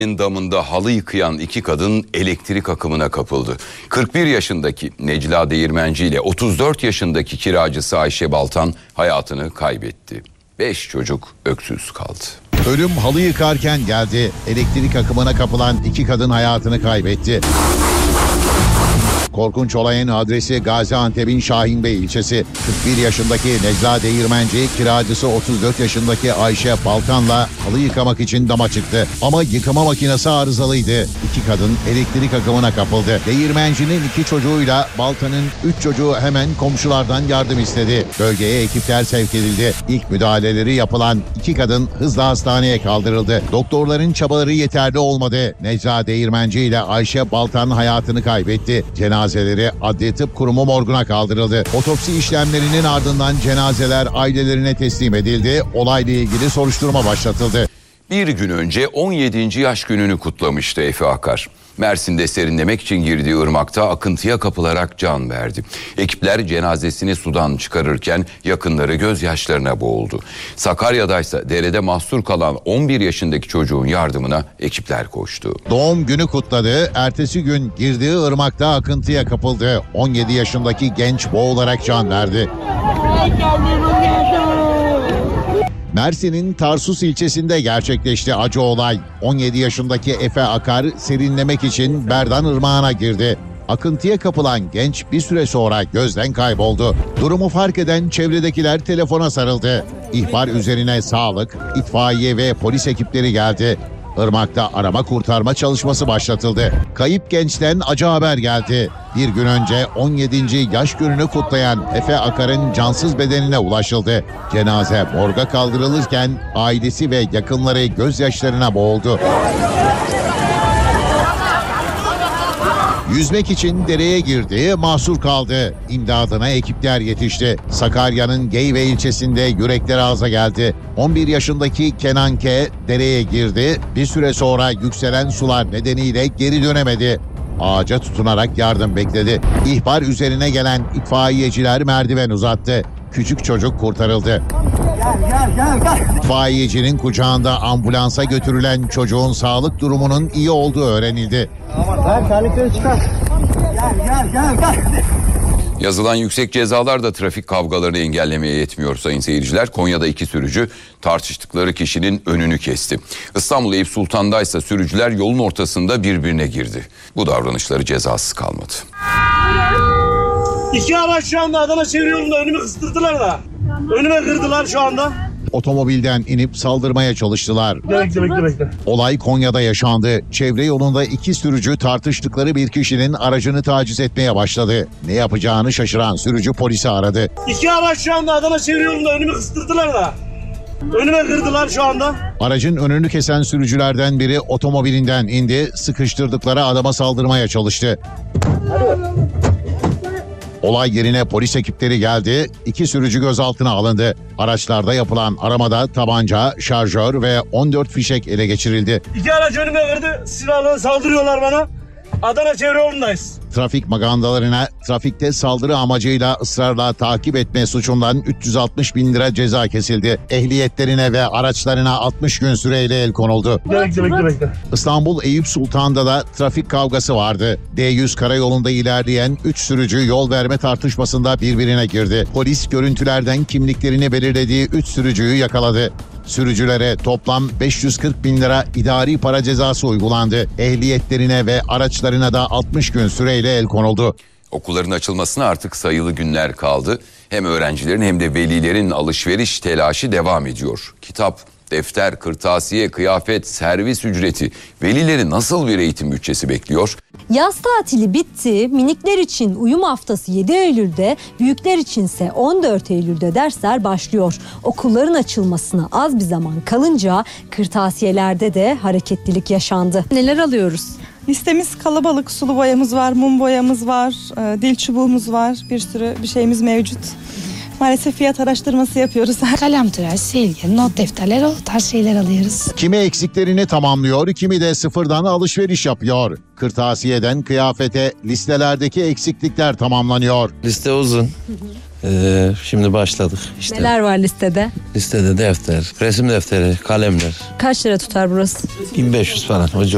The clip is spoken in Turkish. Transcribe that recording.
Damında halı yıkayan iki kadın elektrik akımına kapıldı. 41 yaşındaki Necla Değirmenci ile 34 yaşındaki kiracısı Ayşe Baltan hayatını kaybetti. 5 çocuk öksüz kaldı. Ölüm halı yıkarken geldi. Elektrik akımına kapılan iki kadın hayatını kaybetti. Korkunç olayın adresi Gaziantep'in Şahinbey ilçesi. 41 yaşındaki Necla Değirmenci, kiracısı 34 yaşındaki Ayşe Baltan'la halı yıkamak için dama çıktı. Ama yıkama makinesi arızalıydı. İki kadın elektrik akımına kapıldı. Değirmenci'nin 2 çocuğuyla Baltan'ın 3 çocuğu hemen komşulardan yardım istedi. Bölgeye ekipler sevk edildi. İlk müdahaleleri yapılan iki kadın hızla hastaneye kaldırıldı. Doktorların çabaları yeterli olmadı. Necla Değirmenci ile Ayşe Baltan hayatını kaybetti. Cenazeleri Adli Tıp Kurumu morguna kaldırıldı. Otopsi işlemlerinin ardından cenazeler ailelerine teslim edildi. Olayla ilgili soruşturma başlatıldı. Bir gün önce 17. yaş gününü kutlamıştı Efe Akar. Mersin'de serinlemek için girdiği ırmakta akıntıya kapılarak can verdi. Ekipler cenazesini sudan çıkarırken yakınları gözyaşlarına boğuldu. Sakarya'daysa derede mahsur kalan 11 yaşındaki çocuğun yardımına ekipler koştu. Doğum günü kutladı. Ertesi gün girdiği ırmakta akıntıya kapıldı. 17 yaşındaki genç boğularak can verdi. Mersin'in Tarsus ilçesinde gerçekleşti acı olay. 17 yaşındaki Efe Akar serinlemek için Berdan Irmağı'na girdi. Akıntıya kapılan genç bir süre sonra gözden kayboldu. Durumu fark eden çevredekiler telefona sarıldı. İhbar üzerine sağlık, itfaiye ve polis ekipleri geldi. Irmak'ta arama kurtarma çalışması başlatıldı. Kayıp gençten acı haber geldi. Bir gün önce 17. yaş gününü kutlayan Efe Akar'ın cansız bedenine ulaşıldı. Cenaze morga kaldırılırken ailesi ve yakınları gözyaşlarına boğuldu. Yüzmek için dereye girdi, mahsur kaldı. İmdadına ekipler yetişti. Sakarya'nın Geyve ilçesinde yürekler ağza geldi. 11 yaşındaki Kenan K. dereye girdi. Bir süre sonra yükselen sular nedeniyle geri dönemedi. Ağaca tutunarak yardım bekledi. İhbar üzerine gelen itfaiyeciler merdiven uzattı. Küçük çocuk kurtarıldı. Gel. İtfaiyecinin kucağında ambulansa götürülen çocuğun sağlık durumunun iyi olduğu öğrenildi. Ver terlikleri çıkar. Gel. Yazılan yüksek cezalar da trafik kavgalarını engellemeye yetmiyor sayın seyirciler. Konya'da 2 sürücü tartıştıkları kişinin önünü kesti. İstanbul Eyüp Sultan'da ise sürücüler yolun ortasında birbirine girdi. Bu davranışları cezasız kalmadı. İki araç şu anda Adana çeviriyorum da önümü kıstırdılar da. Önüme kırdılar şu anda. Otomobilden inip saldırmaya çalıştılar. Bekle. Olay Konya'da yaşandı. Çevre yolunda 2 sürücü tartıştıkları bir kişinin aracını taciz etmeye başladı. Ne yapacağını şaşıran sürücü polisi aradı. İki araç şu anda Adana çeviriyorum da önümü kıstırdılar da. Önüme kırdılar şu anda. Aracın önünü kesen sürücülerden biri otomobilinden indi, sıkıştırdıkları adama saldırmaya çalıştı. Olay yerine polis ekipleri geldi. 2 sürücü gözaltına alındı. Araçlarda yapılan aramada tabanca, şarjör ve 14 fişek ele geçirildi. 2 araç önüme kırdı. Silahla saldırıyorlar bana. Adana çevre yolundayız. Trafik magandalarına trafikte saldırı amacıyla ısrarla takip etme suçundan 360 bin lira ceza kesildi. Ehliyetlerine ve araçlarına 60 gün süreyle el konuldu. Bekle. İstanbul Eyüp Sultan'da da trafik kavgası vardı. D100 karayolunda ilerleyen 3 sürücü yol verme tartışmasında birbirine girdi. Polis görüntülerden kimliklerini belirlediği 3 sürücüyü yakaladı. Sürücülere toplam 540 bin lira idari para cezası uygulandı. Ehliyetlerine ve araçlarına da 60 gün süreyle el konuldu. Okulların açılmasına artık sayılı günler kaldı. Hem öğrencilerin hem de velilerin alışveriş telaşı devam ediyor. Kitap, defter, kırtasiye, kıyafet, servis ücreti. Velileri nasıl bir eğitim bütçesi bekliyor? Yaz tatili bitti. Minikler için uyum haftası 7 Eylül'de, büyükler içinse 14 Eylül'de dersler başlıyor. Okulların açılmasına az bir zaman kalınca kırtasiyelerde de hareketlilik yaşandı. Neler alıyoruz? Listemiz kalabalık. Sulu boyamız var, mum boyamız var, dil çubuğumuz var. Bir sürü bir şeyimiz mevcut. Maalesef fiyat araştırması yapıyoruz. Kalem, tıraş, silgi, not defterleri, o tarz şeyler alıyoruz. Kimi eksiklerini tamamlıyor, kimi de sıfırdan alışveriş yapıyor. Kırtasiyeden kıyafete listelerdeki eksiklikler tamamlanıyor. Liste uzun. Şimdi başladık işte. Neler var listede? Listede defter, resim defteri, kalemler. Kaç lira tutar burası? 1500 falan.